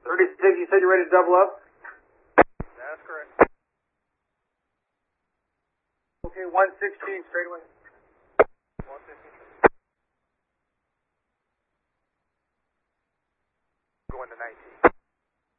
36, you said you're ready to double up? That's correct. Okay, 116 straightaway. 115. Going to 19.